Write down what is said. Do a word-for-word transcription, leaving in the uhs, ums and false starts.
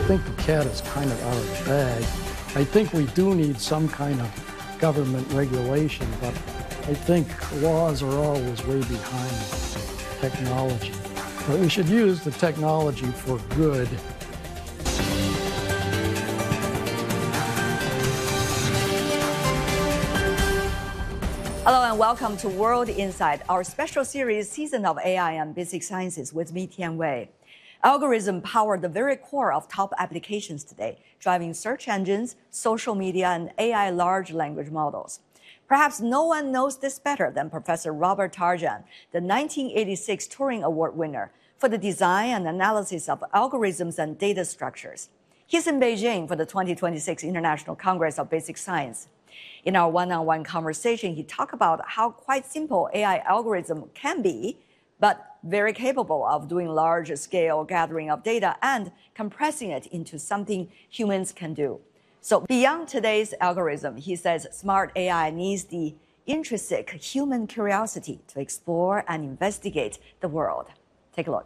think the cat is kind of out of the bag. I think we do need some kind of government regulation, but I think laws are always way behind technology. But we should use the technology for good. Hello and welcome to World Insight, our special series season of A I and basic sciences with me, Tian Wei. Algorithm power the very core of top applications today, driving search engines, social media, and A I large language models. Perhaps no one knows this better than Professor Robert Tarjan, the nineteen eighty-six Turing Award winner for the design and analysis of algorithms and data structures. He's in Beijing for the twenty twenty-six International Congress of Basic Science. In our one-on-one conversation, he talked about how quite simple A I algorithm can be, but very capable of doing large-scale gathering of data and compressing it into something humans can do. So beyond today's algorithm, he says smart A I needs the intrinsic human curiosity to explore and investigate the world. Take a look.